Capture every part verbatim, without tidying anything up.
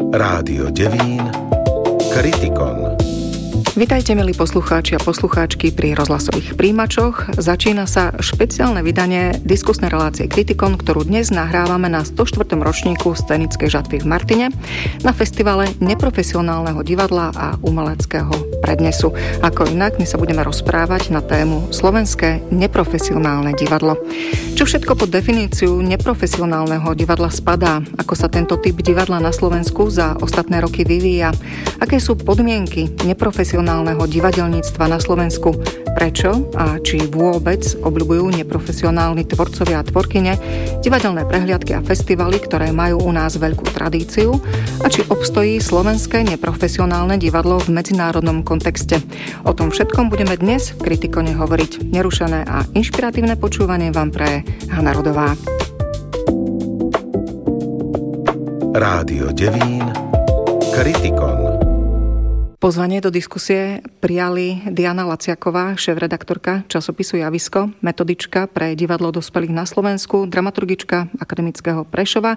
Rádio Devín, Kritikon. Vitajte, milí poslucháči a poslucháčky pri rozhlasových príjimačoch. Začína sa špeciálne vydanie diskusnej relácie Kritikon, ktorú dnes nahrávame na stoštvrtom ročníku scenickej žatvy v Martine na festivale neprofesionálneho divadla a umeleckého prednesu. Ako inak, my sa budeme rozprávať na tému Slovenské neprofesionálne divadlo. Čo všetko pod definíciu neprofesionálneho divadla spadá? Ako sa tento typ divadla na Slovensku za ostatné roky vyvíja? Aké sú podmienky neprofesionálneho divadelníctva na Slovensku? Prečo a či vôbec obľubujú neprofesionálni tvorcovia a tvorkyne divadelné prehliadky a festivaly, ktoré majú u nás veľkú tradíciu, a či obstojí slovenské neprofesionálne divadlo v medzinárodnom kontexte. O tom všetkom budeme dnes v Kritikone hovoriť. Nerušené a inšpiratívne počúvanie vám praje Hana Rodová. Rádio Devín, Kritikon. Pozvanie do diskusie prijali Diana Laciaková, šéfredaktorka časopisu Javisko, metodička pre divadlo dospelých na Slovensku, dramaturgička Akademického Prešova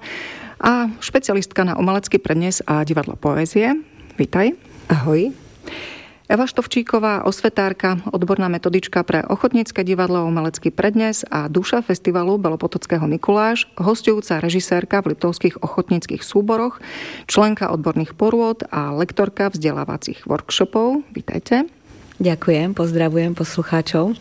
a špecialistka na umelecký prednes a divadlo poézie. Vítaj. Ahoj. Eva Štovčíková, osvetárka, odborná metodička pre ochotnícke divadlo, umelecký prednes a duša festivalu Belopotockého Mikuláš, hosťujúca režisérka v Liptovských ochotníckych súboroch, členka odborných porôd a lektorka vzdelávacích workshopov. Vítajte. Ďakujem, pozdravujem poslucháčov.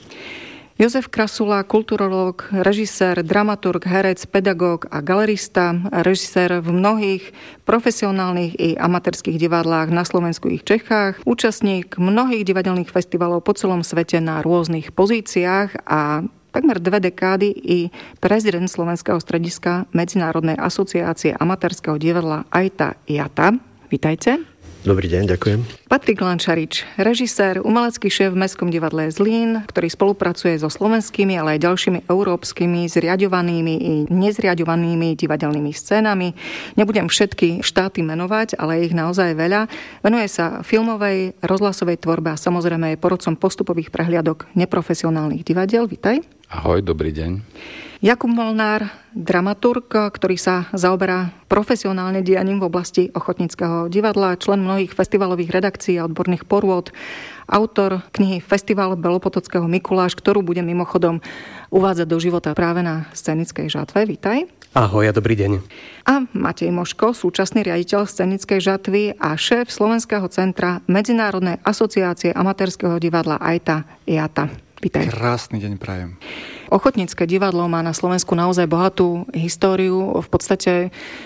Jozef Krasula, kulturológ, režisér, dramaturg, herec, pedagóg a galerista, režisér v mnohých profesionálnych i amatérskych divadlách na Slovensku i Čechách, účastník mnohých divadelných festivalov po celom svete na rôznych pozíciách a takmer dve dekády i prezident Slovenského strediska Medzinárodnej asociácie amatérskeho divadla á í té á í á té á. Vítajte. Dobrý deň, ďakujem. Patrik Lančarič, režisér, umelecký šéf v Mestskom divadle Zlín, ktorý spolupracuje so slovenskými, ale aj ďalšími európskymi zriaďovanými i nezriaďovanými divadelnými scénami. Nebudem všetky štáty menovať, ale ich naozaj veľa. Venuje sa filmovej, rozhlasovej tvorbe a samozrejme je porodcom postupových prehliadok neprofesionálnych divadiel. Vítaj. Ahoj, dobrý deň. Jakub Molnár, dramaturg, ktorý sa zaoberá profesionálne dianím v oblasti ochotníckeho divadla, člen mnohých festivalových redakcií a odborných porôd, autor knihy Festival Belopotockého Mikuláš, ktorú budem mimochodom uvádzať do života práve na scenickej žatve. Vítaj. Ahoj a dobrý deň. A Matej Moško, súčasný riaditeľ scenickej žatvy a šéf Slovenského centra Medzinárodnej asociácie amatérskeho divadla á í té á í á té á. Vítaj. Krásny deň prajem. Ochotnícke divadlo má na Slovensku naozaj bohatú históriu. V podstate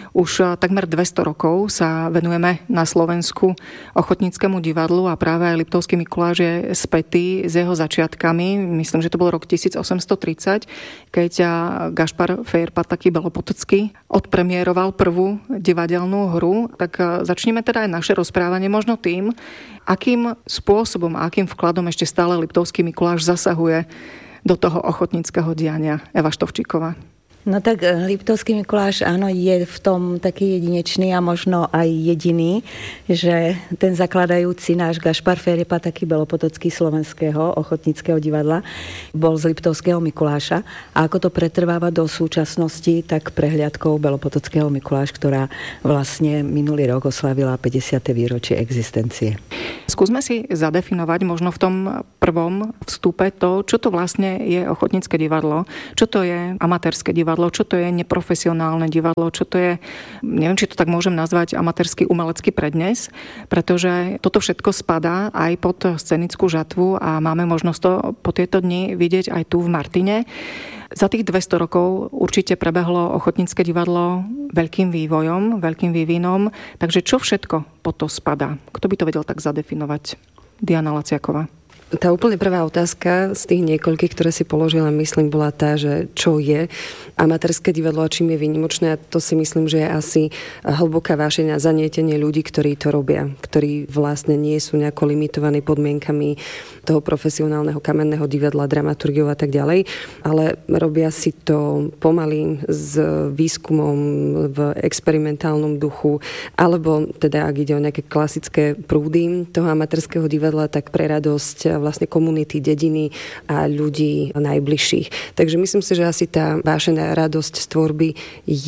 už takmer dvesto rokov sa venujeme na Slovensku ochotníckemu divadlu a práve aj Liptovský Mikuláš je spätý s jeho začiatkami. Myslím, že to bol rok tisícosemstotridsať, keď Gašpar Fejr-Pataky Belopotocký odpremiéroval prvú divadelnú hru. Tak začneme teda aj naše rozprávanie možno tým, akým spôsobom a akým vkladom ešte stále Liptovský Mikuláš zasahuje do toho ochotníckeho diania. Eva Štovčíková. No tak Liptovský Mikuláš, áno, je v tom taký jedinečný a možno aj jediný, že ten zakladajúci náš Gašpar Fejr-Pataky Belopotocký slovenského ochotníckeho divadla bol z Liptovského Mikuláša a ako to pretrváva do súčasnosti, tak prehliadkou Belopotockého Mikuláš, ktorá vlastne minulý rok oslavila päťdesiate výročie existencie. Skúsme si zadefinovať možno v tom prvom vstupe to, čo to vlastne je ochotnícke divadlo, čo to je amatérske divadlo, čo to je neprofesionálne divadlo, čo to je, neviem, či to tak môžem nazvať, amatérsky umelecký prednes, pretože toto všetko spadá aj pod scenickú žatvu a máme možnosť to po tieto dni vidieť aj tu v Martine. Za tých dvesto rokov určite prebehlo ochotnícke divadlo veľkým vývojom, veľkým vývinom, takže čo všetko pod to spadá? Kto by to vedel tak zadefinovať? Diana Laciaková. Tá úplne prvá otázka z tých niekoľkých, ktoré si položila, myslím, bola tá, že čo je amatérske divadlo a čím je výnimočné. A to si myslím, že je asi hlboká vášeň a zanietenie ľudí, ktorí to robia, ktorí vlastne nie sú nejako limitovaní podmienkami toho profesionálneho kamenného divadla, dramaturgiou a tak ďalej, ale robia si to pomaly s výskumom v experimentálnom duchu, alebo teda, ak ide o nejaké klasické prúdy toho amatérskeho divadla, tak pre radosť vlastne komunity, dediny a ľudí najbližších. Takže myslím si, že asi tá vášená radosť z tvorby je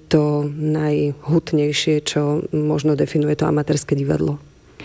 to najhutnejšie, čo možno definuje to amatérske divadlo.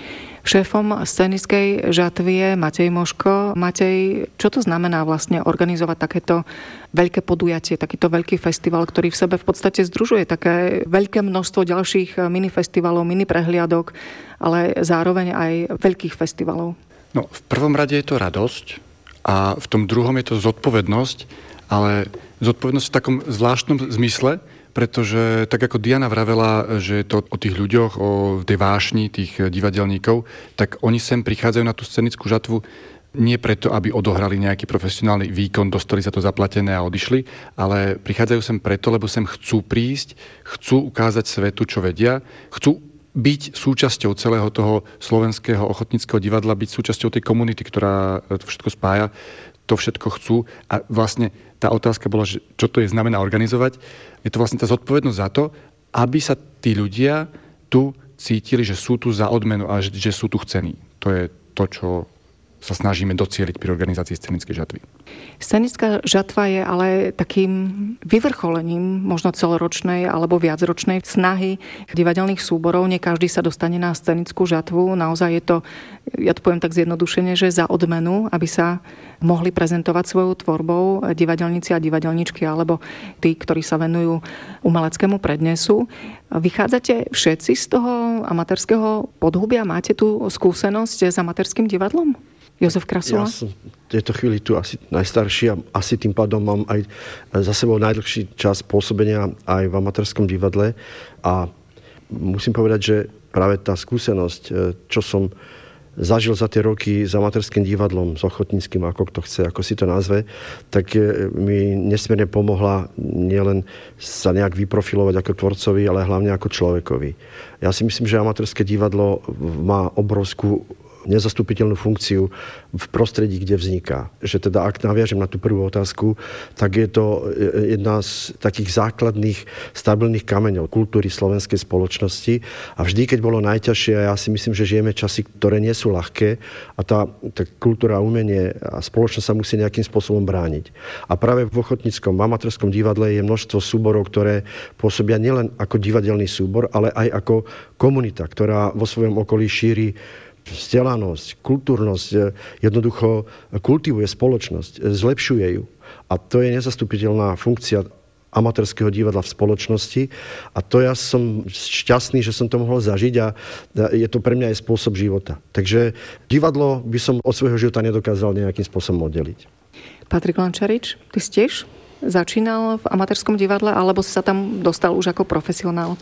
Šéfom scénickej žatvy je Matej Moško. Matej, čo to znamená vlastne organizovať takéto veľké podujatie, takýto veľký festival, ktorý v sebe v podstate združuje také veľké množstvo ďalších minifestivalov, mini prehliadok, ale zároveň aj veľkých festivalov? No, v prvom rade je to radosť a v tom druhom je to zodpovednosť, ale zodpovednosť v takom zvláštnom zmysle, pretože tak ako Diana vravela, že je to o tých ľuďoch, o tej vášni tých divadelníkov, tak oni sem prichádzajú na tú scenickú žatvu nie preto, aby odohrali nejaký profesionálny výkon, dostali za to zaplatené a odišli, ale prichádzajú sem preto, lebo sem chcú prísť, chcú ukázať svetu, čo vedia, chcú byť súčasťou celého toho slovenského ochotníckeho divadla, byť súčasťou tej komunity, ktorá to všetko spája, to všetko chcú. A vlastne tá otázka bola, že čo to je znamená organizovať. Je to vlastne tá zodpovednosť za to, aby sa tí ľudia tu cítili, že sú tu za odmenu a že, že sú tu chcení. To je to, čo sa snažíme docieliť pri organizácii scenickej žatvy. Scenická žatva je ale takým vyvrcholením možno celoročnej alebo viacročnej snahy divadelných súborov. Nie každý sa dostane na scenickú žatvu. Naozaj je to, ja to poviem tak zjednodušene, že za odmenu, aby sa mohli prezentovať svojou tvorbou divadelníci a divadelníčky alebo tí, ktorí sa venujú umeleckému prednesu. Vychádzate všetci z toho amatérskeho podhubia? Máte tu skúsenosť s amatérským divadlom? Jozef Krasula? Ja som v tejto chvíli tu asi najstarší a asi tým pádom mám aj za sebou najdlhší čas pôsobenia aj v amatérskom divadle a musím povedať, že práve tá skúsenosť, čo som zažil za tie roky s amatérským divadlom, s ochotníckym, ako kto chce, ako si to nazve, tak mi nesmierne pomohla nielen sa nejak vyprofilovať ako tvorcovi, ale hlavne ako človekovi. Ja si myslím, že amatérske divadlo má obrovskú nezastupiteľnú funkciu v prostredí, kde vzniká. Že teda, ak naviažem na tú prvú otázku, tak je to jedna z takých základných stabilných kameňov kultúry slovenskej spoločnosti a vždy, keď bolo najťažšie, a ja si myslím, že žijeme časy, ktoré nie sú ľahké a tá, tá kultúra, umenie a spoločnosť sa musí nejakým spôsobom brániť. A práve v ochotníckom, v amatérskom divadle je množstvo súborov, ktoré pôsobia nielen ako divadelný súbor, ale aj ako komunita, ktorá vo svojom okolí šíri vzdelanosť, kultúrnosť, jednoducho kultivuje spoločnosť, zlepšuje ju. A to je nezastupiteľná funkcia amatérskeho divadla v spoločnosti a to ja som šťastný, že som to mohol zažiť a je to pre mňa aj spôsob života. Takže divadlo by som od svojho života nedokázal nejakým spôsobom oddeliť. Patrik Lančarič, ty si tiež začínal v amatérskom divadle alebo si sa tam dostal už ako profesionál?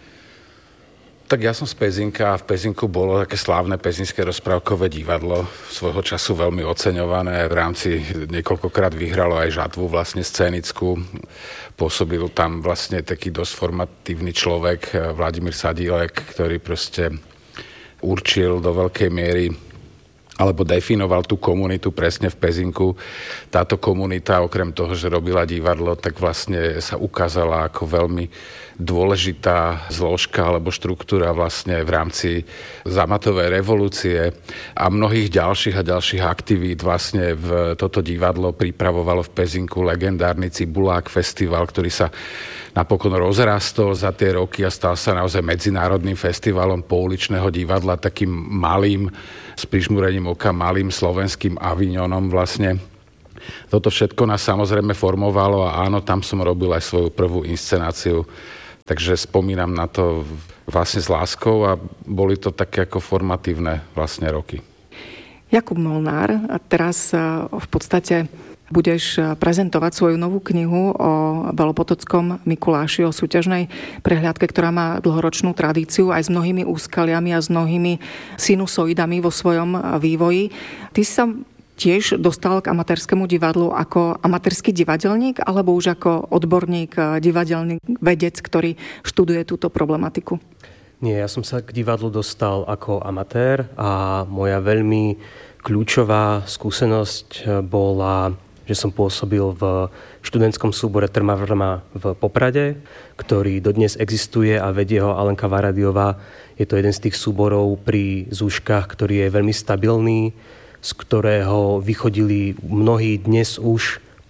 Tak ja som z Pezinka a v Pezinku bolo také slávne pezinské rozprávkové divadlo, svojho času veľmi oceňované. V rámci niekoľkokrát vyhralo aj žatvu vlastne scénickú. Pôsobil tam vlastne taký dosť formatívny človek, Vladimír Sadílek, ktorý proste určil do veľkej miery alebo definoval tú komunitu presne v Pezinku. Táto komunita, okrem toho, že robila divadlo, tak vlastne sa ukázala ako veľmi dôležitá zložka alebo štruktúra vlastne v rámci zamatovej revolúcie a mnohých ďalších a ďalších aktivít vlastne v toto divadlo pripravovalo v Pezinku legendárny Cibulák festival, ktorý sa napokon rozrastol za tie roky a stal sa naozaj medzinárodným festivalom pouličného divadla, takým malým, s prižmúrením oka, malým slovenským Avignonom vlastne. Toto všetko nás samozrejme formovalo a áno, tam som robil aj svoju prvú inscenáciu. Takže spomínam na to vlastne s láskou a boli to také ako formatívne vlastne roky. Jakub Molnár, teraz v podstate budeš prezentovať svoju novú knihu o Belopotockom Mikuláši, o súťažnej prehliadke, ktorá má dlhoročnú tradíciu aj s mnohými úskaliami a s mnohými sinusoidami vo svojom vývoji. Ty sa tiež dostal k amatérskému divadlu ako amatérsky divadelník alebo už ako odborník, divadelný vedec, ktorý študuje túto problematiku? Nie, ja som sa k divadlu dostal ako amatér a moja veľmi kľúčová skúsenosť bola, že som pôsobil v študentskom súbore Trma Vrma v Poprade, ktorý dodnes existuje a vedie ho Alenka Varadiová. Je to jeden z tých súborov pri Zúškach, ktorý je veľmi stabilný, z ktorého vychodili mnohí dnes už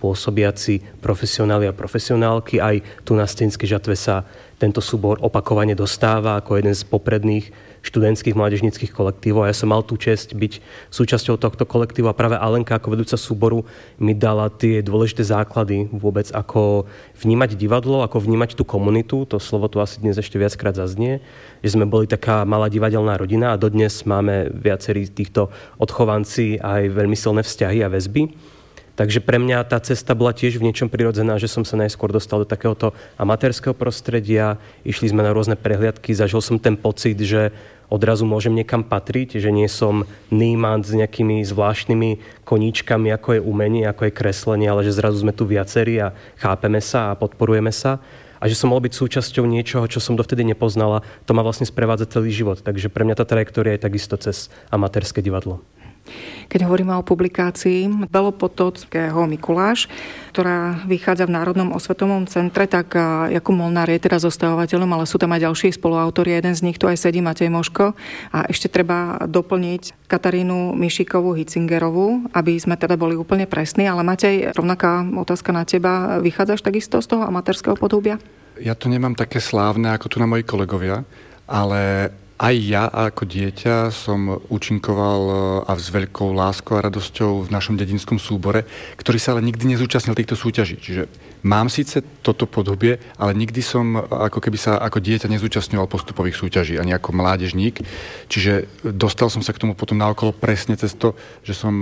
pôsobiaci profesionáli a profesionálky. Aj tu na Scenickej žatve sa tento súbor opakovane dostáva ako jeden z popredných študentských mládežníckych kolektívov. A ja som mal tú česť byť súčasťou tohto kolektívu a práve Alenka ako vedúca súboru mi dala tie dôležité základy vôbec, ako vnímať divadlo, ako vnímať tú komunitu. To slovo tu asi dnes ešte viackrát zaznie. Že sme boli taká malá divadelná rodina a dodnes máme viacerí týchto odchovanci aj veľmi silné vzťahy a väzby. Takže pre mňa tá cesta bola tiež v niečom prirodzená, že som sa najskôr dostal do takéhoto amatérskeho prostredia. Išli sme na rôzne prehliadky, zažil som ten pocit, že odrazu môžem niekam patriť, že nie som nímant s nejakými zvláštnymi koníčkami, ako je umenie, ako je kreslenie, ale že zrazu sme tu viacerí a chápeme sa a podporujeme sa. A že som mal byť súčasťou niečoho, čo som dovtedy nepoznala, to ma vlastne sprevádza celý život. Takže pre mňa tá trajektória je takisto cez amatérske divadlo. Keď hovoríme o publikácii Belopotockého Mikuláš, ktorá vychádza v Národnom osvetovom centre, tak Jakub Molnár je teda zostavovateľom, ale sú tam aj ďalší spoluautori. Jeden z nich tu aj sedí, Matej Moško. A ešte treba doplniť Katarínu Mišikovú Hitzingerovú, aby sme teda boli úplne presní. Ale Matej, rovnaká otázka na teba. Vychádzaš takisto z toho amatérskeho podhubia? Ja to nemám také slávne ako tu na moji kolegovia, ale aj ja ako dieťa som účinkoval a s veľkou láskou a radosťou v našom dedinskom súbore, ktorý sa ale nikdy nezúčastnil týchto súťaží. Čiže mám síce toto podhubie, ale nikdy som ako keby sa ako dieťa nezúčastňoval postupových súťaží, ani ako mládežník. Čiže dostal som sa k tomu potom naokolo presne cez to, že som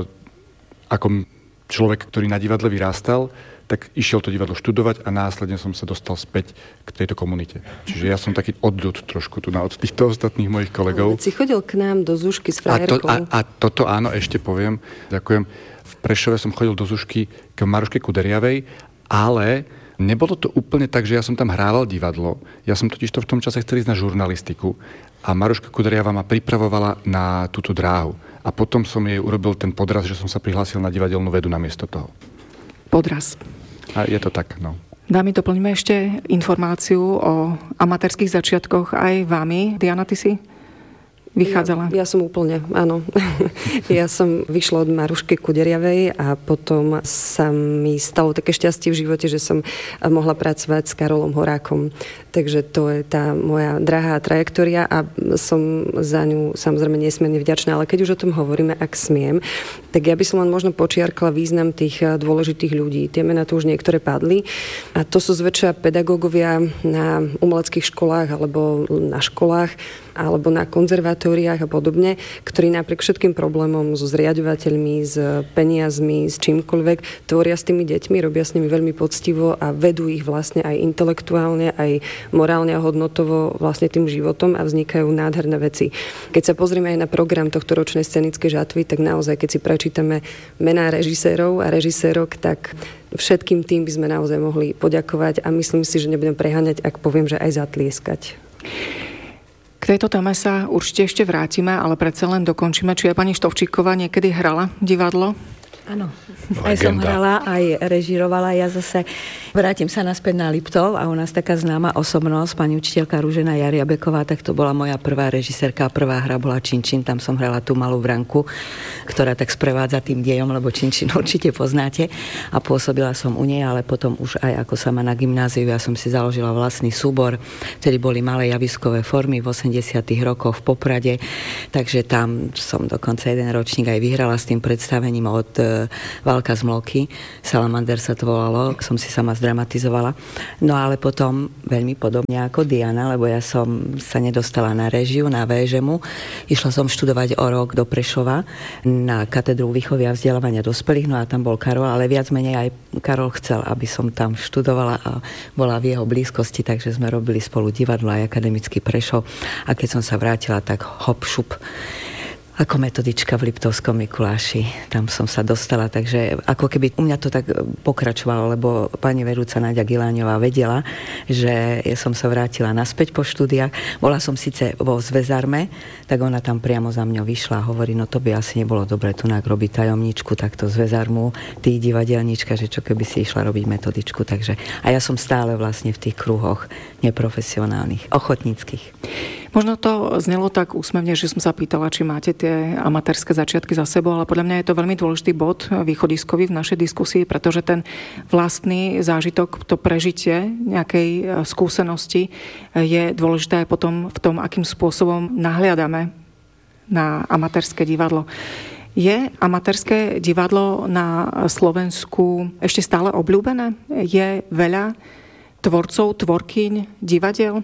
ako človek, ktorý na divadle vyrástal, tak išiel to divadlo študovať a následne som sa dostal späť k tejto komunite. Čiže ja som taký oddud trošku tu na od týchto ostatných mojich kolegov. Ale si chodil k nám do Zušky s A, to, frajerkou. a, a toto áno, ešte poviem. Ďakujem. V Prešove som chodil do Zušky k Maruške Kuderiavej, ale nebolo to úplne tak, že ja som tam hrával divadlo. Ja som totiž to v tom čase chcel ísť na žurnalistiku a Maruška Kuderiava ma pripravovala na túto dráhu. A potom som jej urobil ten podraz, že som sa prihlásil na divadelnú vedu namiesto toho. Podraz. A je to tak, no. Dámy, doplníme ešte informáciu o amatérských začiatkoch aj vami. Diana, ty si vychádzala? Ja, ja som úplne, áno. Ja som vyšla od Marušky Kuderiavej a potom sa mi stalo také šťastie v živote, že som mohla pracovať s Karolom Horákom. Takže to je tá moja drahá trajektória a som za ňu samozrejme nesmierne vďačná. Ale keď už o tom hovoríme, ak smiem, tak ja by som len možno počiarkla význam tých dôležitých ľudí. Tie mená tu už niektoré padli. A to sú zväčša pedagógovia na umeleckých školách alebo na školách alebo na konzervatóriách a podobne, ktorí napriek všetkým problémom so zriaďovateľmi, s peniazmi, s čímkoľvek, tvoria s tými deťmi, robia s nimi veľmi poctivo a vedú ich vlastne aj intelektuálne, aj morálne a hodnotovo vlastne tým životom a vznikajú nádherné veci. Keď sa pozrieme aj na program tohto ročnej scenickej žatvy, tak naozaj, keď si prečítame mená režisérov a režisérok, tak všetkým tým by sme naozaj mohli poďakovať a myslím si, že nebudem preháňať, ak poviem, že aj zatlieskať. K tejto téme sa určite ešte vrátime, ale predsa len dokončíme, či aj pani Štovčíková niekedy hrala divadlo? Áno, aj som hrala, aj režirovala. Ja zase vrátim sa naspäť na Liptov a u nás taká známa osobnosť, pani učiteľka Ružena Jariabeková, tak to bola moja prvá režisérka, prvá hra bola Činčin, tam som hrala tú malú Branku, ktorá tak sprevádza tým dejom, lebo Činčin určite poznáte a pôsobila som u nej, ale potom už aj ako sama na gymnáziu, ja som si založila vlastný súbor, vtedy boli malé javiskové formy v osemdesiatych rokoch v Poprade, takže tam som dokonca jeden ročník aj vyhrala s tým predstavením od Válka z Mloky, Salamander sa to volalo, som si sama zdramatizovala. No ale potom veľmi podobne ako Diana, lebo ja som sa nedostala na režiu, na véžemu. Išla som študovať o rok do Prešova na katedru výchovy a vzdelávania dospelých, no a tam bol Karol, ale viac menej aj Karol chcel, aby som tam študovala a bola v jeho blízkosti, takže sme robili spolu divadlo aj akademický Prešov a keď som sa vrátila, tak hop, šup, ako metodička v Liptovskom Mikuláši. Tam som sa dostala, takže ako keby u mňa to tak pokračovalo, lebo pani vedúca Náďa Giláňová vedela, že ja som sa vrátila naspäť po štúdiách. Bola som síce vo Zväzarme, tak ona tam priamo za mňou vyšla a hovorí, no to by asi nebolo dobre tu robiť tajomničku, takto Zväzarmu, ty divadelníčka, že čo keby si išla robiť metodičku. Takže, a ja som stále vlastne v tých kruhoch neprofesionálnych, ochotníckych. Možno to znelo tak úsmevne, že som sa pýtala, či máte tie amatérske začiatky za sebou, ale podľa mňa je to veľmi dôležitý bod východiskový v našej diskusii, pretože ten vlastný zážitok, to prežitie nejakej skúsenosti je dôležité aj potom v tom, akým spôsobom nahliadame na amatérske divadlo. Je amatérske divadlo na Slovensku ešte stále obľúbené? Je veľa tvorcov, tvorkyň, divadiel?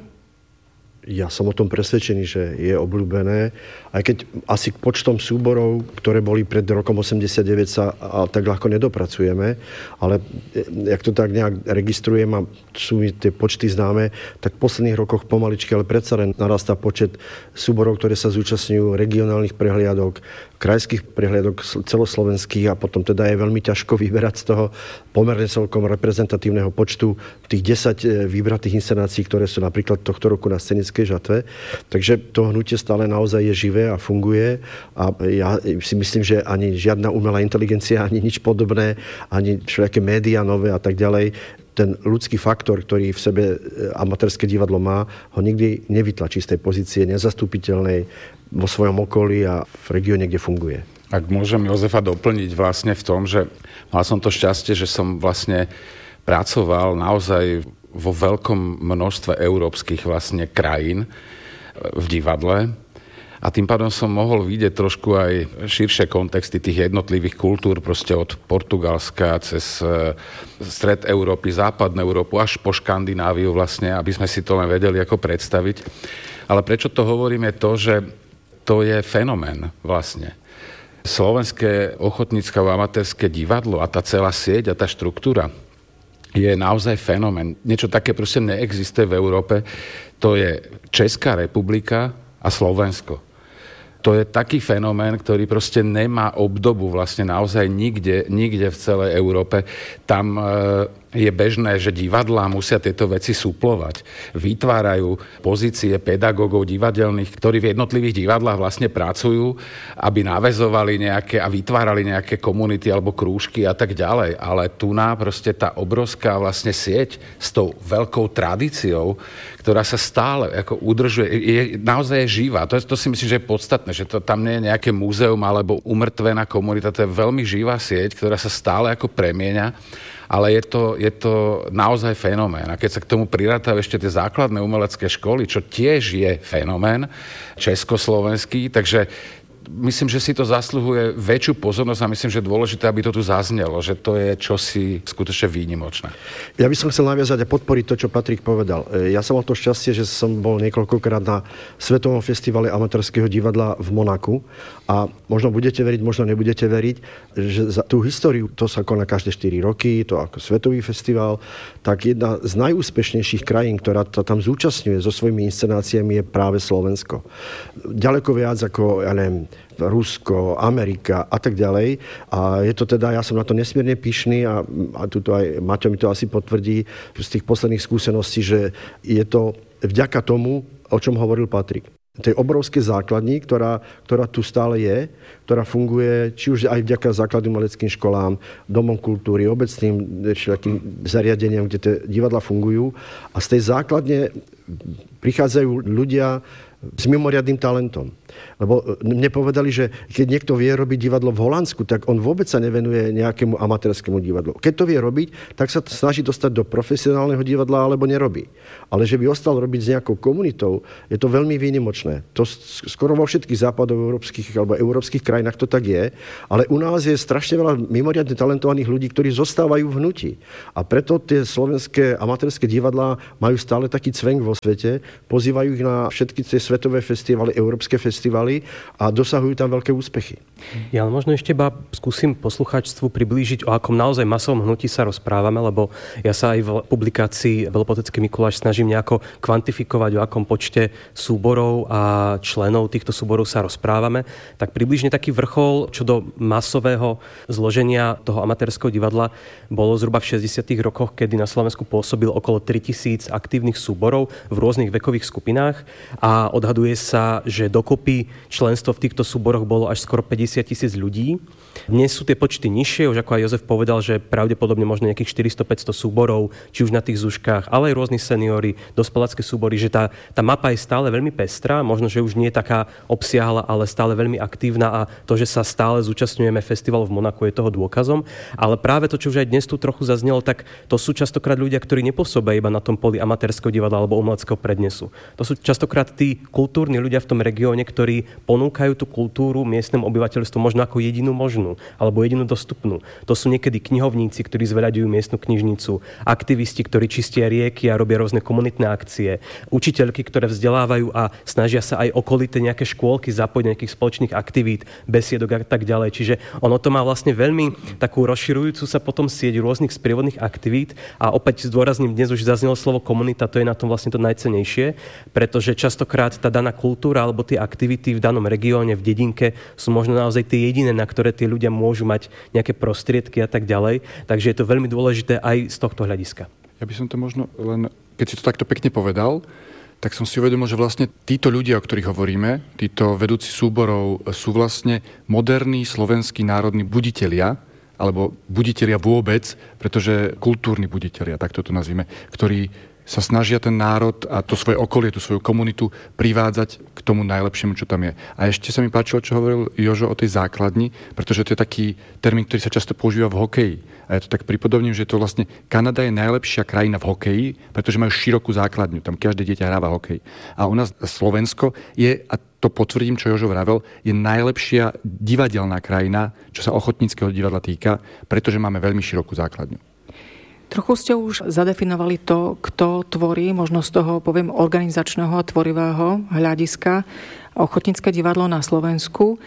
Ja som o tom presvedčený, že je obľúbené. Aj keď asi k počtom súborov, ktoré boli pred rokom osemdesiatdeväť, sa tak ľahko nedopracujeme, ale jak to tak nejak registrujem a sú mi tie počty známe, tak v posledných rokoch pomaličky, ale predsa len narastá počet súborov, ktoré sa zúčastňujú regionálnych prehliadok, krajských prehliadok celoslovenských, a potom teda je veľmi ťažko vyberať z toho pomerne celkom reprezentatívneho počtu tých desať vybratých inscenácií, ktoré sú napríklad tohto roku na Scenickej žatve. Takže to hnutie stále naozaj je živé a funguje a ja si myslím, že ani žiadna umelá inteligencia, ani nič podobné, ani všelijaké médiá nové a tak ďalej, ten ľudský faktor, ktorý v sebe amatérske divadlo má, ho nikdy nevytlačí z tej pozície nezastupiteľnej vo svojom okolí a v regióne, kde funguje. Ak môžem Jozefa doplniť vlastne v tom, že mal som to šťastie, že som vlastne pracoval naozaj vo veľkom množstve európskych vlastne krajín v divadle. A tým pádom som mohol vidieť trošku aj širšie kontexty tých jednotlivých kultúr, proste od Portugalska cez stred Európy, západnú Európu až po Škandináviu vlastne, aby sme si to len vedeli ako predstaviť. Ale prečo to hovorím je to, že to je fenomén vlastne. Slovenské ochotnícke a amatérske divadlo a tá celá sieť a tá štruktúra je naozaj fenomén. Niečo také proste neexistuje v Európe. To je Česká republika a Slovensko. To je taký fenomén, ktorý proste nemá obdobu vlastne naozaj nikde, nikde v celej Európe. Tam je bežné, že divadlá musia tieto veci suplovať. Vytvárajú pozície pedagógov divadelných, ktorí v jednotlivých divadlách vlastne pracujú, aby naväzovali nejaké a vytvárali nejaké komunity alebo krúžky a tak ďalej. Ale tu ná proste tá obrovská vlastne sieť s tou veľkou tradíciou, ktorá sa stále ako udržuje, je, naozaj je živá. To, je, to si myslím, že je podstatné, že to tam nie je nejaké múzeum alebo umrtvená komunita, to je veľmi živá sieť, ktorá sa stále ako premieňa, ale je to, je to naozaj fenomén. A keď sa k tomu prirátajú ešte tie základné umelecké školy, čo tiež je fenomén československý, takže myslím, že si to zasluhuje väčšiu pozornosť a myslím, že je dôležité, aby to tu zaznelo, že to je čosi skutočne výnimočné. Ja by som chcel naviazať a podporiť to, čo Patrik povedal. Ja som mal to šťastie, že som bol niekoľkokrát na Svetovom festivale amatérskeho divadla v Monaku a možno budete veriť, možno nebudete veriť, že za tú históriu, to sa koná každé štyri roky, to ako svetový festival, tak jedna z najúspešnejších krajín, ktorá to tam zúčastňuje so svojimi inscenáciami, je práve Slovensko. Ďaleko viac ako, ja neviem, Rusko, Amerika a tak ďalej. A je to teda, ja som na to nesmierne pyšný a, a tuto aj Maťo mi to asi potvrdí z tých posledných skúseností, že je to vďaka tomu, o čom hovoril Patrik. Tej obrovské základní, ktorá, ktorá tu stále je, ktorá funguje či už aj vďaka základným umeleckým školám, domom kultúry, obecným všelijakým zariadeniam, kde tie divadla fungujú. A z tej základne prichádzajú ľudia s mimoriadnym talentom. Lebo mne povedali, že keď niekto vie robiť divadlo v Holandsku, tak on vôbec sa nevenuje nejakému amatérskému divadlu. Keď to vie robiť, tak sa snaží dostať do profesionálneho divadla alebo nerobí. Ale že by ostal robiť s nejakou komunitou, je to veľmi výnimočné. To skoro vo všetkých západoeurópskych alebo európskych krajinách to tak je, ale u nás je strašne veľa mimoriadne talentovaných ľudí, ktorí zostávajú v hnutí. A preto tie slovenské amatérske divadlá majú stále taký cvenk vo svete, pozývajú ich na všetky tie svetové festivaly, európske festivaly a dosahujú tam veľké úspechy. Ja možno ešte iba skúsim poslucháčstvu priblížiť, o akom naozaj masovom hnutí sa rozprávame, lebo ja sa aj v publikácii Belopotecký Mikuláš snažím nejako kvantifikovať, o akom počte súborov a členov týchto súborov sa rozprávame. Tak približne taký vrchol, čo do masového zloženia toho amatérskeho divadla bolo zhruba v šesťdesiatych rokoch, kedy na Slovensku pôsobil okolo tritisíc aktívnych súborov v rôznych vekových skupinách a odhaduje sa, že dokopy členstvo v týchto súboroch bolo až skoro päťdesiat tisíc ľudí. Dnes sú tie počty nižšie, už ako aj Jozef povedal, že pravdepodobne možno nejakých štyristo päťsto súborov, či už na tých zúškach, ale aj rôzni seniori, dospelácké súbory, že tá, tá mapa je stále veľmi pestrá, možno, že už nie je taká obsiahla, ale stále veľmi aktívna a to, že sa stále zúčastňujeme festivalu v Monaku, je toho dôkazom. Ale práve to, čo už aj dnes tu trochu zaznelo, tak to sú častokrát ľudia, ktorí nepôsobia iba na tom poli amatérskeho divadla alebo umeleckého prednesu. To sú častokrát tí kultúrni ľudia v tom regióne, ktorí ponúkajú tú kultúru miestnemu obyvateľstvu možno ako jedinú možnú alebo jedinú dostupnú. To sú niekedy knihovníci, ktorí zveľaďujú miestnu knižnicu, aktivisti, ktorí čistia rieky a robia rôzne komunitné akcie, učiteľky, ktoré vzdelávajú a snažia sa aj okolité nejaké škôlky zapojiť do nejakých spoločných aktivít, besiedok a tak ďalej. Čiže ono to má vlastne veľmi takú rozširujúcu sa potom sieť rôznych sprievodných aktivít a opäť zdôrazním, dnes už zaznelo slovo komunita, to je na tom vlastne to najcennejšie, pretože častokrát tá daná kultúra alebo tie aktivity v danom regióne, v dedinke sú možno naozaj tie jediné, na ktoré tí ľudia môžu mať nejaké prostriedky a tak ďalej. Takže je to veľmi dôležité aj z tohto hľadiska. Ja by som to možno len, keď si to takto pekne povedal, tak som si uvedomil, že vlastne títo ľudia, o ktorých hovoríme, títo vedúci súborov sú vlastne moderní slovenskí národní buditelia, alebo buditelia vôbec, pretože kultúrni buditelia, tak to nazvime, ktorí sa snažia ten národ a to svoje okolie, tú svoju komunitu privádzať k tomu najlepšiemu, čo tam je. A ešte sa mi páčilo, čo hovoril Jožo o tej základni, pretože to je taký termín, ktorý sa často používa v hokeji. A ja to tak pripodobním, že to vlastne Kanada je najlepšia krajina v hokeji, pretože majú širokú základňu. Tam každé dieťa hráva hokej. A u nás Slovensko je, a to potvrdím, čo Jožo vravel, je najlepšia divadelná krajina, čo sa ochotníckeho divadla týka, pretože máme veľmi širokú základňu. Trochu ste už zadefinovali to, kto tvorí, možno z toho, poviem, organizačného a tvorivého hľadiska ochotnícke divadlo na Slovensku,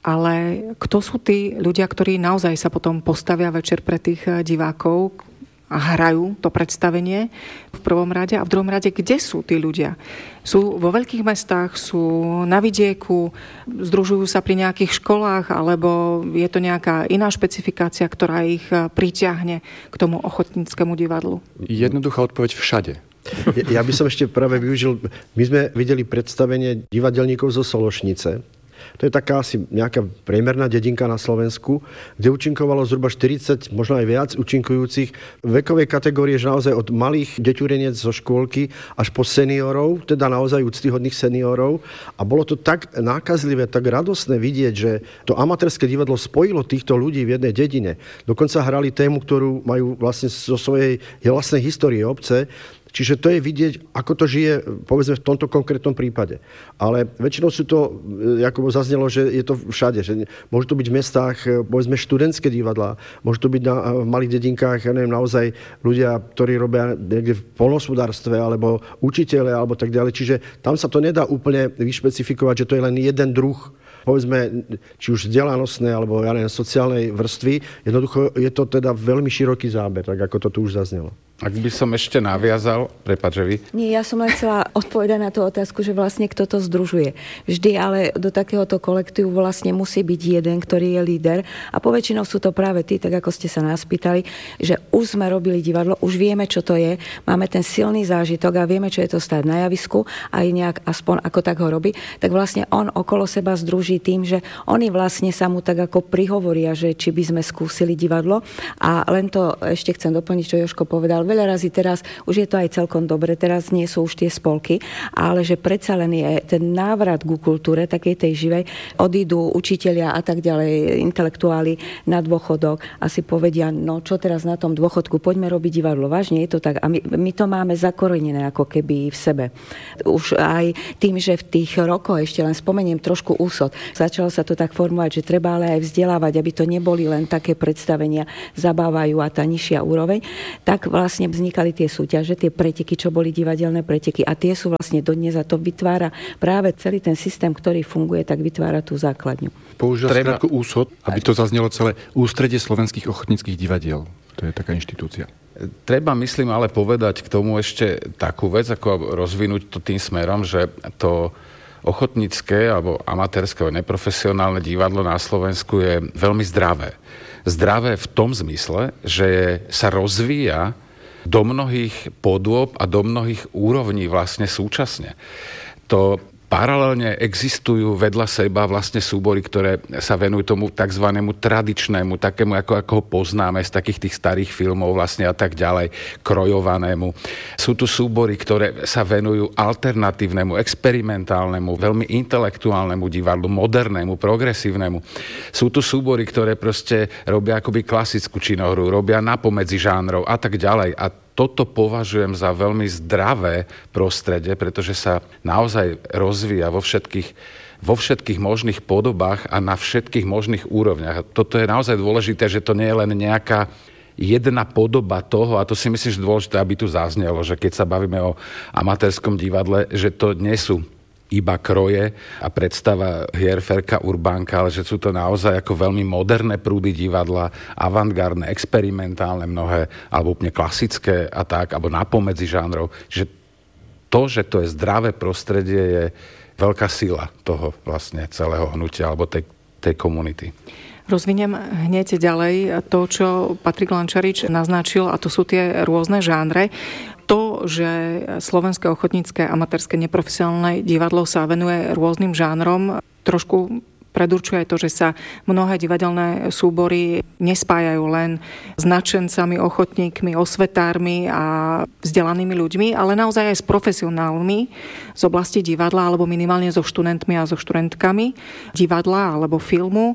ale kto sú tí ľudia, ktorí naozaj sa potom postavia večer pre tých divákov a hrajú to predstavenie v prvom rade a v druhom rade, kde sú tí ľudia? Sú vo veľkých mestách, sú na vidieku, združujú sa pri nejakých školách, alebo je to nejaká iná špecifikácia, ktorá ich pritiahne k tomu ochotníckému divadlu? Jednoduchá odpoveď všade. Ja by som ešte práve využil, my sme videli predstavenie divadelníkov zo Sološnice. To je taká asi nejaká priemerná dedinka na Slovensku, kde účinkovalo zhruba štyridsať, možno aj viac účinkujúcich vekovej kategórie, že naozaj od malých deťureniec zo škôlky až po seniorov, teda naozaj úctyhodných seniorov. A bolo to tak nákazlivé, tak radosné vidieť, že to amatérske divadlo spojilo týchto ľudí v jednej dedine. Dokonca hrali tému, ktorú majú vlastne zo svojej vlastnej histórie obce. Čiže to je vidieť, ako to žije, povedzme, v tomto konkrétnom prípade. Ale väčšinou sú to, ako zaznelo, že je to všade. Že môžu to byť v mestách, povedzme, študentské divadlá, môžu to byť na v malých dedinkách, ja neviem, naozaj ľudia, ktorí robia niekde v poľnohospodárstve, alebo učiteľe, alebo tak ďalej. Čiže tam sa to nedá úplne vyšpecifikovať, že to je len jeden druh, povedzme, či už vzdelanostné, alebo ja neviem, sociálnej vrstvy. Jednoducho je to teda veľmi široký záber, tak ako to tu už zaznelo. Ak by som ešte naviazal, prepáč, že vy? Nie, ja som len chcela odpovedať na tú otázku, že vlastne kto to združuje. Vždy ale do takéhoto kolektívu vlastne musí byť jeden, ktorý je líder a poväčšinou sú to práve tí, tak ako ste sa nás pýtali, že už sme robili divadlo, už vieme, čo to je, máme ten silný zážitok a vieme, čo je to stáť na javisku aj nejak aspoň ako tak ho robí, tak vlastne on okolo seba združí tým, že oni vlastne sa mu tak ako prihovoria, že či by sme skúsili divadlo a len to ešte chcem doplniť, čo Jožko povedal. Veľa razy teraz, už je to aj celkom dobre, teraz nie sú už tie spolky, ale že predsa len je ten návrat ku kultúre, takej tej živej, odídu učitelia a tak ďalej, intelektuáli na dôchodok a si povedia, no čo teraz na tom dôchodku, poďme robiť divadlo. Vážne je to tak a my, my to máme zakorenené ako keby v sebe. Už aj tým, že v tých rokoch, ešte len spomeniem trošku úsod, začalo sa to tak formovať, že treba ale aj vzdelávať, aby to neboli len také predstavenia, zabávajú a tá nižšia úroveň, tak vlastne vznikali tie súťaže, tie preteky, čo boli divadelné preteky a tie sú vlastne dodnes a to vytvára práve celý ten systém, ktorý funguje, tak vytvára tú základňu. Použil Treba... skratku úsod, aby to zaznelo celé Ústredie slovenských ochotníckych divadiel. To je taká inštitúcia. Treba, myslím, ale povedať k tomu ešte takú vec, ako rozvinúť to tým smerom, že to ochotnícke alebo amatérske, neprofesionálne divadlo na Slovensku je veľmi zdravé. Zdravé v tom zmysle, že sa rozvíja do mnohých podôb a do mnohých úrovní vlastne súčasne. To Paralelne existujú vedľa seba vlastne súbory, ktoré sa venujú tomu takzvanému tradičnému, takému, ako, ako ho poznáme z takých tých starých filmov vlastne a tak ďalej, krojovanému. Sú tu súbory, ktoré sa venujú alternatívnemu, experimentálnemu, veľmi intelektuálnemu divadlu, modernému, progresívnemu. Sú tu súbory, ktoré proste robia akoby klasickú činohru, robia napomedzi žánrov a tak ďalej. A toto považujem za veľmi zdravé prostredie, pretože sa naozaj rozvíja vo všetkých, vo všetkých možných podobách a na všetkých možných úrovniach. Toto je naozaj dôležité, že to nie je len nejaká jedna podoba toho, a to si myslím, že dôležité, aby tu zaznelo, že keď sa bavíme o amatérskom divadle, že to nie sú iba kroje a predstava hier Ferka Urbánka, ale že sú to naozaj ako veľmi moderné prúdy divadla, avantgardné, experimentálne mnohé, alebo úplne klasické a tak, alebo napomedzi žánrov. Že to, že to je zdravé prostredie, je veľká sila toho vlastne celého hnutia alebo tej, tej komunity. Rozviniem hneď ďalej to, čo Patrik Lančarič naznačil, a to sú tie rôzne žánre. To, že slovenské ochotnícke amatérske neprofesionálne divadlo sa venuje rôznym žánrom, trošku predurčuje to, že sa mnohé divadelné súbory nespájajú len s nadšencami, ochotníkmi, osvetármi a vzdelanými ľuďmi, ale naozaj aj s profesionálmi z oblasti divadla alebo minimálne so študentmi a so študentkami divadla alebo filmu.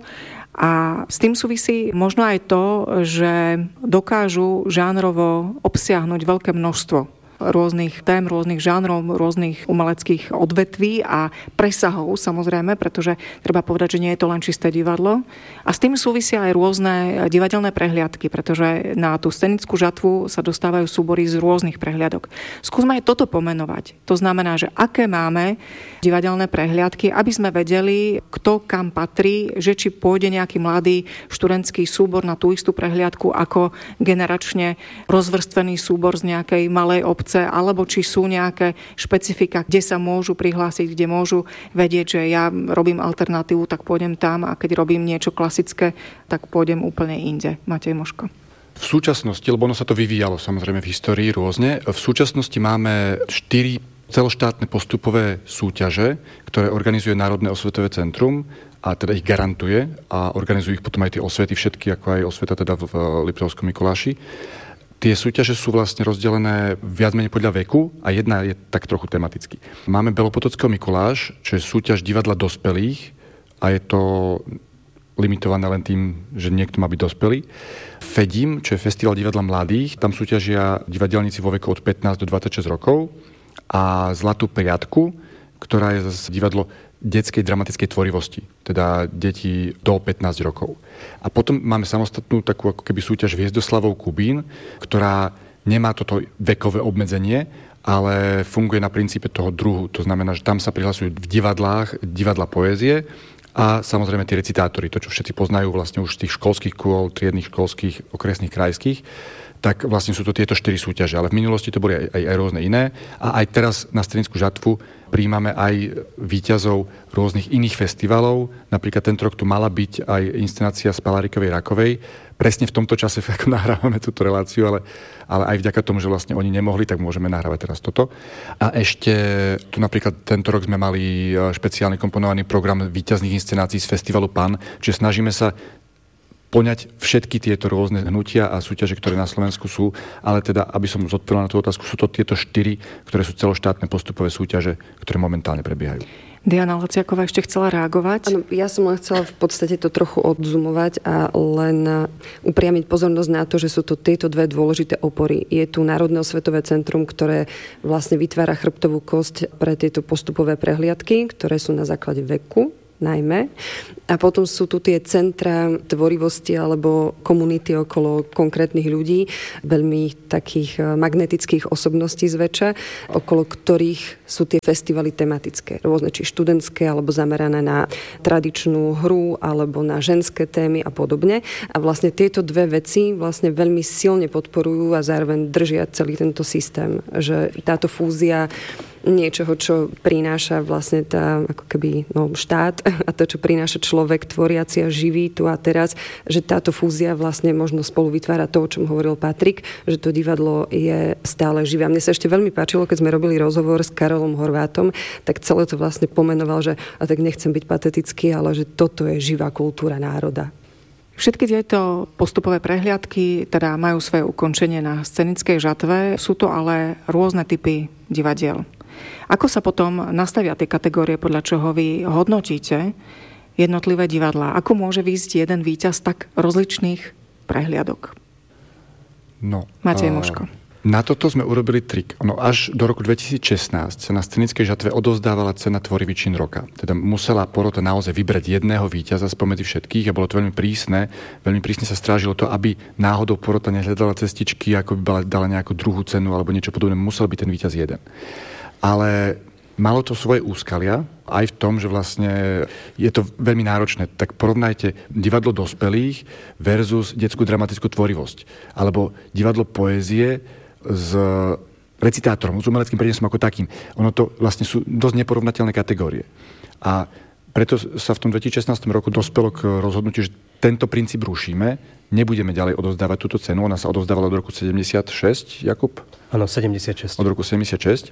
A s tým súvisí možno aj to, že dokážu žánrovo obsiahnuť veľké množstvo rôznych tém, rôznych žánrov, rôznych umeleckých odvetví a presahov, samozrejme, pretože treba povedať, že nie je to len čisté divadlo. A s tým súvisia aj rôzne divadelné prehliadky, pretože na tú scenickú žatvu sa dostávajú súbory z rôznych prehliadok. Skúsme aj toto pomenovať. To znamená, že aké máme divadelné prehliadky, aby sme vedeli, kto kam patrí, že či pôjde nejaký mladý študentský súbor na tú istú prehliadku ako generačne rozvrstvený súbor z nejakej malej obce, alebo či sú nejaké špecifika, kde sa môžu prihlásiť, kde môžu vedieť, že ja robím alternatívu, tak pôjdem tam, a keď robím niečo klasické, tak pôjdem úplne inde. Matej Moško. V súčasnosti, lebo ono sa to vyvíjalo samozrejme v histórii rôzne, v súčasnosti máme štyri celoštátne postupové súťaže, ktoré organizuje Národné osvetové centrum a teda ich garantuje a organizujú ich potom aj tie osvety všetky, ako aj osveta teda v Liptovskom Mikuláši. Tie súťaže sú vlastne rozdelené viac menej podľa veku a jedna je tak trochu tematicky. Máme Belopotockého Mikuláš, čo je súťaž divadla dospelých a je to limitované len tým, že niekto má byť dospelý. Fedim, čo je festival divadla mladých, tam súťažia divadelníci vo veku od pätnásť do dvadsaťšesť rokov, a Zlatú priadku, ktorá je zase divadlo detskej dramatickej tvorivosti, teda deti do pätnásť rokov. A potom máme samostatnú takú ako keby súťaž Hviezdoslavov Kubín, ktorá nemá toto vekové obmedzenie, ale funguje na princípe toho druhu. To znamená, že tam sa prihlasujú v divadlách divadla poézie a samozrejme tie recitátory, to čo všetci poznajú vlastne už z tých školských kôl, triednych školských, okresných, krajských, tak vlastne sú to tieto štyri súťaže. Ale v minulosti to boli aj, aj, aj rôzne iné. A aj teraz na scenickú žatvu prijímame aj víťazov rôznych iných festivalov. Napríklad tento rok tu mala byť aj inscenácia z Palárikovej Rakovej. Presne v tomto čase, ako nahrávame túto reláciu, ale, ale aj vďaka tomu, že vlastne oni nemohli, tak môžeme nahrávať teraz toto. A ešte tu napríklad tento rok sme mali špeciálny komponovaný program víťazných inscenácií z festivalu Pan, čiže snažíme sa poňať všetky tieto rôzne hnutia a súťaže, ktoré na Slovensku sú, ale teda, aby som zodpovedal na tú otázku, sú to tieto štyri, ktoré sú celoštátne postupové súťaže, ktoré momentálne prebiehajú. Diana Laciaková ešte chcela reagovať. Áno, ja som len chcela v podstate to trochu odzumovať a len upriamiť pozornosť na to, že sú to tieto dve dôležité opory. Je tu Národné osvetové centrum, ktoré vlastne vytvára chrbtovú kosť pre tieto postupové prehliadky, ktoré sú na základe veku najmä. A potom sú tu tie centra tvorivosti alebo komunity okolo konkrétnych ľudí, veľmi takých magnetických osobností zväčša, okolo ktorých sú tie festivaly tematické. Rôzne, či študentské, alebo zamerané na tradičnú hru, alebo na ženské témy a podobne. A vlastne tieto dve veci vlastne veľmi silne podporujú a zároveň držia celý tento systém. Že táto fúzia niečoho, čo prináša vlastne tá ako keby no, štát a to, čo prináša človek tvoriaci a živý tu a teraz, že táto fúzia vlastne možno spolu vytvára to, o čom hovoril Patrik, že to divadlo je stále živé. A mne sa ešte veľmi páčilo, keď sme robili rozhovor s Karolom Horvátom, tak celé to vlastne pomenoval, že a tak nechcem byť patetický, ale že toto je živá kultúra národa. Všetky tieto postupové prehliadky teda majú svoje ukončenie na scenickej žatve, sú to ale rôzne typy divadiel. Ako sa potom nastavia tie kategórie, podľa čoho vy hodnotíte jednotlivé divadlá? Ako môže výjsť jeden víťaz tak rozličných prehliadok? No, Matej uh... Moško. Na toto sme urobili trik. Ono až do roku dvetisícšestnásť sa na scenickej žatve odovzdávala cena Tvorivý čin roka. Teda musela porota naozaj vybrať jedného víťaza spomedzi všetkých a bolo to veľmi prísne. Veľmi prísne sa strážilo to, aby náhodou porota nehľadala cestičky, ako by dala nejakú druhú cenu alebo niečo podobné. Musel byť ten víťaz jeden. Ale malo to svoje úskalia aj v tom, že vlastne je to veľmi náročné. Tak porovnajte divadlo dospelých versus detskú dramatickú tvorivosť. Alebo divadlo poézie s recitátorom, s umeleckým prednesom ako takým. Ono to vlastne sú dosť neporovnateľné kategórie. A preto sa v tom dvetisícšestnásť roku dospelo k rozhodnutiu, že tento princíp rušíme, nebudeme ďalej odovzdávať túto cenu. Ona sa odovzdávala od roku sedemdesiatšesť, Jakub? Áno, sedemdesiatšesť. Od roku sedemdesiatšesť.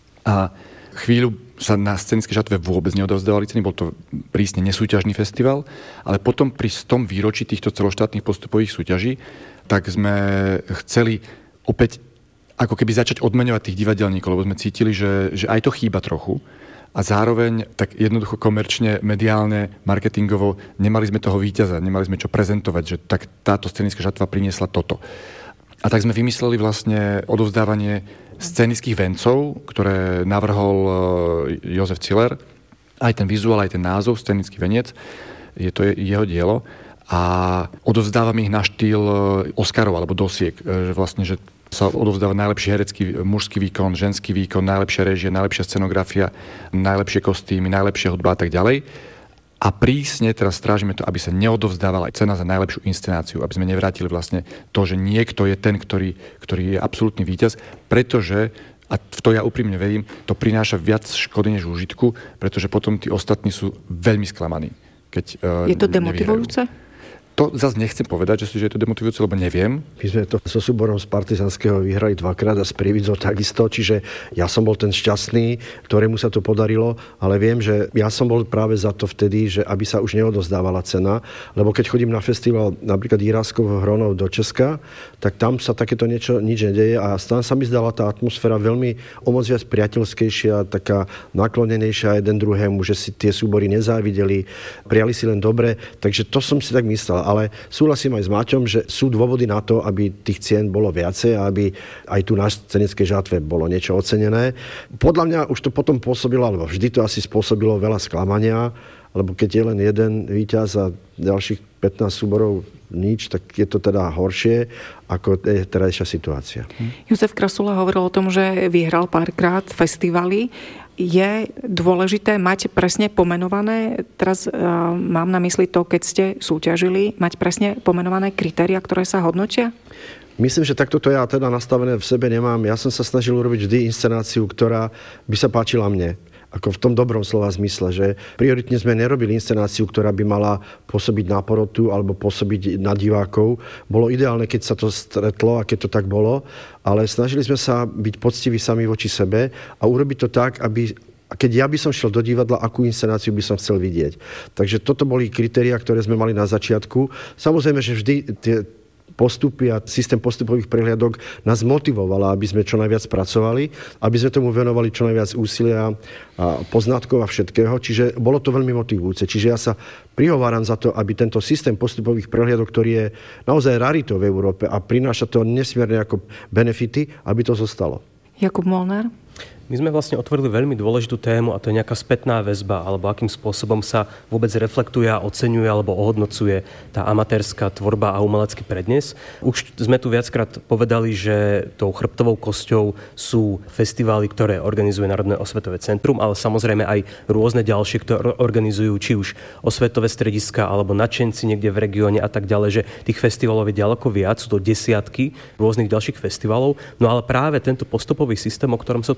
A chvíľu sa na scenickej žatve vôbec neodovzdávali ceny, bol to prísne nesúťažný festival, ale potom pri stom výročí týchto celoštátnych postupových súťaží, tak sme chceli opäť ako keby začať odmeňovať tých divadelníkov, lebo sme cítili, že, že aj to chýba trochu a zároveň tak jednoducho komerčne, mediálne, marketingovo nemali sme toho víťaza, nemali sme čo prezentovať, že tak táto scenická žatva priniesla toto. A tak sme vymysleli vlastne odovzdávanie scenických vencov, ktoré navrhol Jozef Ciller, aj ten vizuál, aj ten názov, scenický veniec, je to jeho dielo a odovzdávame ich na štýl Oscarov alebo dosiek, že vlastne, že sa odovzdáva najlepší herecký mužský výkon, ženský výkon, najlepšia réžia, najlepšia scenografia, najlepšie kostýmy, najlepšia hudba a tak ďalej. A prísne teraz strážime to, aby sa neodovzdávala cena za najlepšiu inscenáciu, aby sme nevrátili vlastne to, že niekto je ten, ktorý, ktorý je absolútny víťaz, pretože, a v to ja úprimne verím, to prináša viac škody než úžitku, pretože potom tí ostatní sú veľmi sklamaní. Keď, uh, je to demotivujúce? To zase nechcem povedať, že, že je to demotivujúce, lebo neviem. My sme to so súborom z Partizanského vyhrali dvakrát a s Prievidzou takisto, čiže ja som bol ten šťastný, ktorému sa to podarilo, ale viem, že ja som bol práve za to vtedy, že aby sa už neodozdávala cena, lebo keď chodím na festival napríklad Jiráskov Hronov do Česka, tak tam sa takéto niečo nič nedeje a tam sa mi zdala tá atmosféra veľmi o moc viac priateľskejšia, taká naklonenejšia jeden druhému, že si tie súbory nezávideli, prijali si len dobre, takže to som si tak myslel. Ale súhlasím aj s Maťom, že sú dôvody na to, aby tých cien bolo viacej a aby aj tu na scenickej žatve bolo niečo ocenené. Podľa mňa už to potom pôsobilo, alebo vždy to asi spôsobilo veľa sklamania, lebo keď je len jeden víťaz a ďalších pätnásť súborov nič, tak je to teda horšie ako je terajšia situácia. Jozef Krasula hovoril o tom, že vyhral párkrát festivaly. Je dôležité mať presne pomenované, teraz uh, mám na mysli to, keď ste súťažili, mať presne pomenované kritériá, ktoré sa hodnotia? Myslím, že takto to ja teda nastavené v sebe nemám. Ja som sa snažil urobiť vždy inscenáciu, ktorá by sa páčila mne. Ako v tom dobrom slova zmysle, že prioritne sme nerobili inscenáciu, ktorá by mala pôsobiť na porotu alebo pôsobiť na divákov. Bolo ideálne, keď sa to stretlo a keď to tak bolo, ale snažili sme sa byť poctiví sami voči sebe a urobiť to tak, aby keď ja by som šiel do divadla, akú inscenáciu by som chcel vidieť. Takže toto boli kritériá, ktoré sme mali na začiatku. Samozrejme, že vždy tie postupy a systém postupových prehliadok nás motivovala, aby sme čo najviac pracovali, aby sme tomu venovali čo najviac úsilia a poznatkov a všetkého. Čiže bolo to veľmi motivujúce. Čiže ja sa prihováram za to, aby tento systém postupových prehliadok, ktorý je naozaj raritou v Európe a prináša to nesmierne ako benefity, aby to zostalo. Jakub Molnár? My sme vlastne otvorili veľmi dôležitú tému a to je nejaká spätná väzba, alebo akým spôsobom sa vôbec reflektuje, oceňuje alebo ohodnocuje tá amatérska tvorba a umelecký prednes. Už sme tu viackrát povedali, že tou chrbtovou kosťou sú festivály, ktoré organizuje Národné osvetové centrum, ale samozrejme aj rôzne ďalšie, ktoré organizujú či už osvetové strediska alebo nadšenci niekde v regióne a tak ďalej, že tých festivalov je ďaleko viac, sú to desiatky rôznych ďalších festivalov. No ale práve tento postupový systém, o ktorom sa tu teraz rozprávame,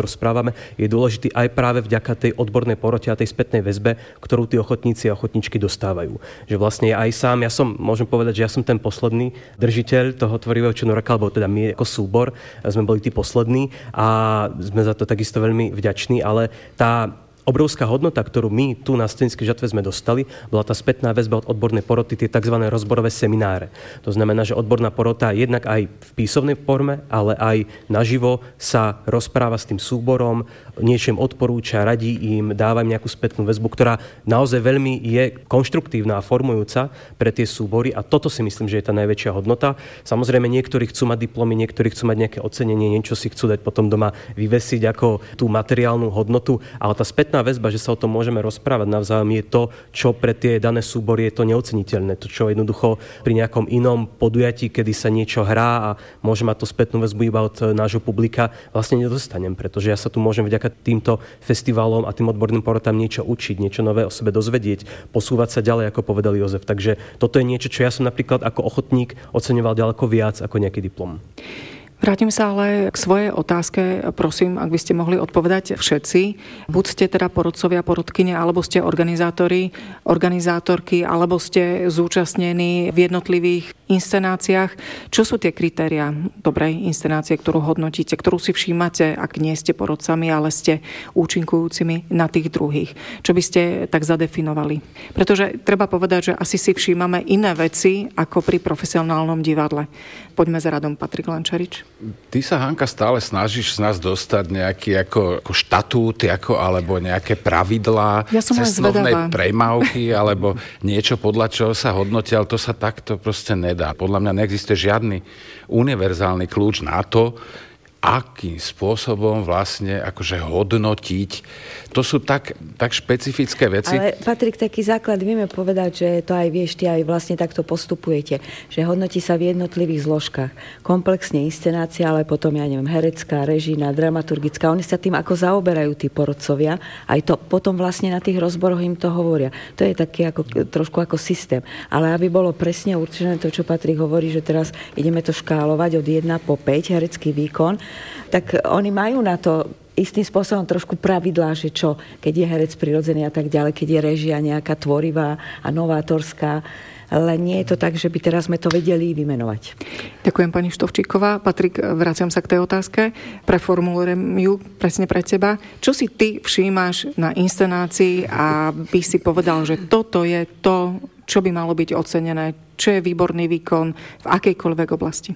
rozprávame, je dôležitý aj práve vďaka tej odbornej porote a tej spätnej väzbe, ktorú tí ochotníci a ochotníčky dostávajú. Že vlastne aj sám, ja som, môžem povedať, že ja som ten posledný držiteľ toho tvorivého činoráka, alebo teda my ako súbor sme boli tí poslední a sme za to takisto veľmi vďační, ale tá obrovská hodnota, ktorú my tu na scenickej žatve sme dostali, bola tá spätná väzba od odbornej poroty, tie tzv. Rozborové semináre. To znamená, že odborná porota jednak aj v písomnej forme, ale aj naživo sa rozpráva s tým súborom, niečím odporúča, radí im, dáva im nejakú spätnú väzbu, ktorá naozaj veľmi je konštruktívna a formujúca pre tie súbory a toto si myslím, že je tá najväčšia hodnota. Samozrejme, niektorí chcú mať diplomy, niektorí chcú mať nejaké ocenenie, niečo si chcú dať potom doma vyvesiť ako tú materiálnu hodnotu, ale tá spätná väzba, že sa o tom môžeme rozprávať navzájom, je to, čo pre tie dané súbory je to neoceniteľné. To, čo jednoducho pri nejakom inom podujatí, kedy sa niečo hrá a môže mať to spätnú väzbu iba od nášho publika, vlastne nedostanem, pretože ja sa tu môžem vďaka týmto festivalom a tým odborným porotám niečo učiť, niečo nové o sebe dozvedieť, posúvať sa ďalej, ako povedal Jozef. Takže toto je niečo, čo ja som napríklad ako ochotník oceňoval ďaleko viac ako nejaký diplom. Vrátim sa ale k svojej otázke. Prosím, ak by ste mohli odpovedať všetci. Buď ste teda porodcovia, porodkyne, alebo ste organizátori, organizátorky, alebo ste zúčastnení v jednotlivých inscenáciách. Čo sú tie kritériá dobrej inscenácie, ktorú hodnotíte, ktorú si všímate, ak nie ste porodcami, ale ste účinkujúcimi na tých druhých? Čo by ste tak zadefinovali? Pretože treba povedať, že asi si všímame iné veci ako pri profesionálnom divadle. Poďme za radom, Patrik Lančarič. Ty sa, Hanka, stále snažíš z nás dostať nejaký ako, ako štatút, ako, alebo nejaké pravidlá, ja cestovné prejmávky, alebo niečo, podľa čoho sa hodnotia, ale to sa takto proste nedá. Podľa mňa neexistuje žiadny univerzálny kľúč na to, akým spôsobom vlastne akože hodnotiť. To sú tak, tak špecifické veci. Ale Patrik, taký základ vieme povedať, že to aj vieš, ty aj vlastne takto postupujete, že hodnotí sa v jednotlivých zložkách. Komplexne inscenácia, ale potom, ja neviem, herecká, režijná, dramaturgická. Oni sa tým ako zaoberajú tí porodcovia. Aj to potom vlastne na tých rozboroch im to hovoria. To je taký ako, trošku ako systém. Ale aby bolo presne určené to, čo Patrik hovorí, že teraz ideme to škálovať od jedna po päť, herecký výkon, tak oni majú na to istým spôsobom trošku pravidlá, že čo, keď je herec prirodzený a tak ďalej, keď je režia nejaká tvorivá a novátorská, ale nie je to tak, že by teraz sme to vedeli vymenovať. Ďakujem, pani Štovčíková. Patrik, vraciam sa k tej otázke. Preformulujem ju presne pre teba. Čo si ty všímaš na inscenácii a by si povedal, že toto je to, čo by malo byť ocenené, čo je výborný výkon v akejkoľvek oblasti?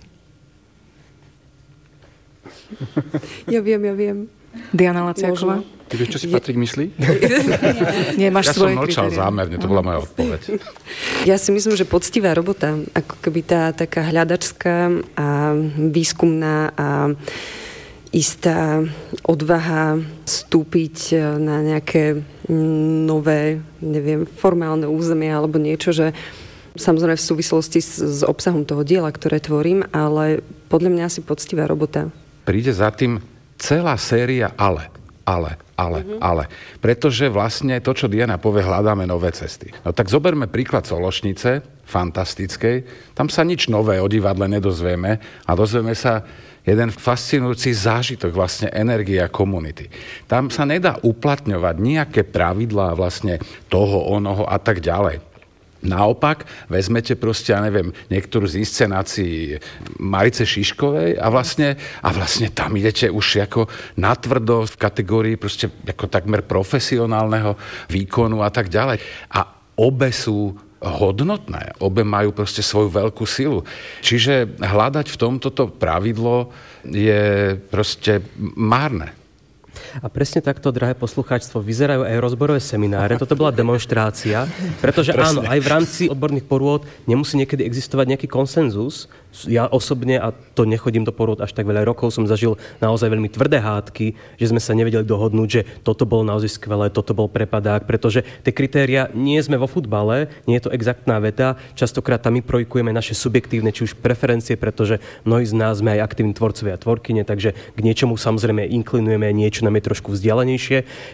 Ja viem, ja viem. Diana Laciaková. Ty vieš, čo si Patrik myslí? Nie, máš ja svoje som mlčal kritéria. zámerne, to bola moja odpoveď. Ja si myslím, že poctivá robota, ako keby tá taká hľadačská a výskumná a istá odvaha vstúpiť na nejaké nové, neviem, formálne územie alebo niečo, že samozrejme v súvislosti s, s obsahom toho diela, ktoré tvorím, ale podľa mňa asi poctivá robota. Príde za tým celá séria ale, ale, ale, mm-hmm. ale. Pretože vlastne to, čo Diana povie, hľadáme nové cesty. No tak zoberme príklad Sološnice, fantastickej. Tam sa nič nové o divadle nedozvieme a dozvieme sa jeden fascinujúci zážitok, vlastne energia komunity. Tam sa nedá uplatňovať nejaké pravidlá vlastne toho, onoho a tak ďalej. Naopak, vezmete proste, ja neviem, niektorú z inscenácií Marice Šiškovej a vlastne, a vlastne tam idete už ako natvrdo v kategórii proste ako takmer profesionálneho výkonu a tak ďalej. A obe sú hodnotné, obe majú proste svoju veľkú silu. Čiže hľadať v tomto pravidlo je proste márne. A presne takto, drahé poslucháčstvo, vyzerajú aj rozborové semináre. Toto bola demonštrácia, pretože presne. Áno, aj v rámci odborných porôd nemusí niekedy existovať nejaký konsenzus. Ja osobne, a to nechodím do porôd až tak veľa rokov, som zažil naozaj veľmi tvrdé hádky, že sme sa nevedeli dohodnúť, že toto bolo naozaj skvelé, toto bol prepadák, pretože tie kritéria, nie sme vo futbale, nie je to exaktná veta, častokrát tam my projikujeme naše subjektívne, či už preferencie, pretože mnohí z nás sme aj aktívni tvorcovia a tvorkyne, takže k niečomu samozrejme inklinujeme, niečo nám je trošku vzdialenejšie.